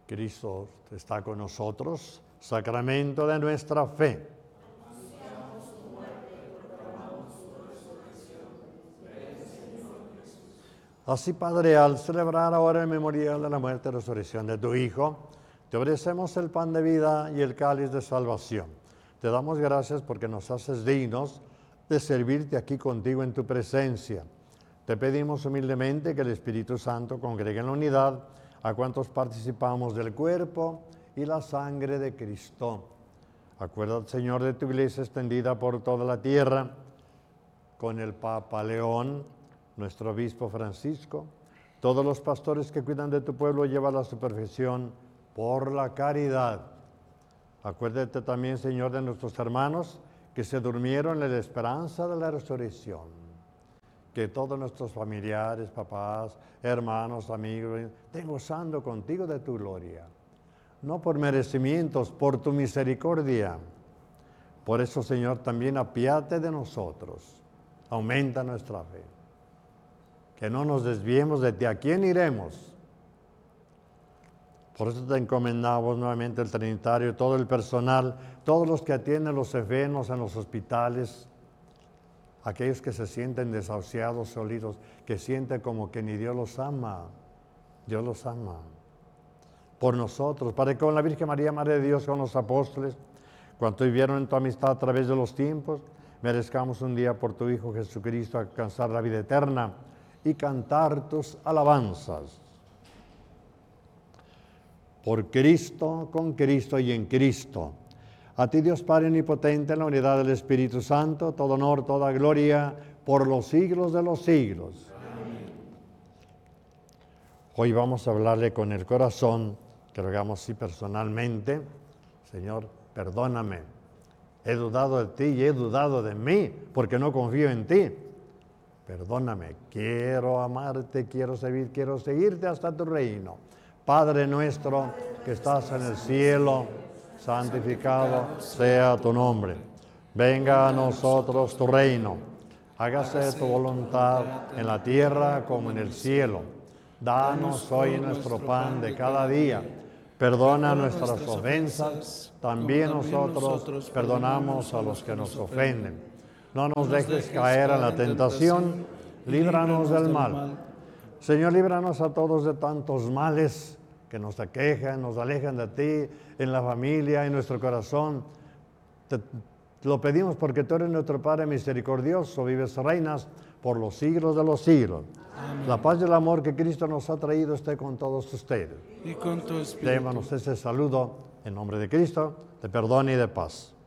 Cristo está con nosotros, sacramento de nuestra fe. Así, Padre, al celebrar ahora el memorial de la muerte y resurrección de tu Hijo, te ofrecemos el pan de vida y el cáliz de salvación. Te damos gracias porque nos haces dignos de servirte aquí contigo en tu presencia. Te pedimos humildemente que el Espíritu Santo congregue en la unidad a cuantos participamos del cuerpo y la sangre de Cristo. Acuérdate, Señor, de tu iglesia extendida por toda la tierra, con el Papa León, nuestro obispo Francisco, todos los pastores que cuidan de tu pueblo, llévala a su perfección por la caridad. Acuérdate también, Señor, de nuestros hermanos que se durmieron en la esperanza de la resurrección. Que todos nuestros familiares, papás, hermanos, amigos, estén gozando contigo de tu gloria. No por merecimientos, por tu misericordia. Por eso, Señor, también apiádate de nosotros. Aumenta nuestra fe. Que no nos desviemos de ti. ¿A quién iremos? Por eso te encomendamos nuevamente el Trinitario, todo el personal, todos los que atienden a los enfermos en los hospitales, aquellos que se sienten desahuciados, solitos, que sienten como que ni Dios los ama. Dios los ama. Por nosotros, para que con la Virgen María, Madre de Dios, con los apóstoles, cuanto vivieron en tu amistad a través de los tiempos, merezcamos un día por tu Hijo Jesucristo alcanzar la vida eterna y cantar tus alabanzas. Por Cristo, con Cristo y en Cristo. A ti, Dios Padre omnipotente, en la unidad del Espíritu Santo, todo honor, toda gloria, por los siglos de los siglos. Amén. Hoy vamos a hablarle con el corazón, que lo hagamos así personalmente. Señor, perdóname. He dudado de ti y he dudado de mí, porque no confío en ti. Perdóname, quiero amarte, quiero servir, quiero seguirte hasta tu reino. Padre nuestro que estás en el cielo, santificado sea tu nombre. Venga a nosotros tu reino. Hágase tu voluntad en la tierra como en el cielo. Danos hoy nuestro pan de cada día. Perdona nuestras ofensas, también nosotros perdonamos a los que nos ofenden. No nos dejes caer en la tentación, líbranos del mal. Señor, líbranos a todos de tantos males que nos aquejan, nos alejan de ti, en la familia, en nuestro corazón. Te lo pedimos porque tú eres nuestro Padre misericordioso, vives y reinas por los siglos de los siglos. Amén. La paz y el amor que Cristo nos ha traído esté con todos ustedes. Y con tu espíritu. Démonos ese saludo en nombre de Cristo, de perdón y de paz.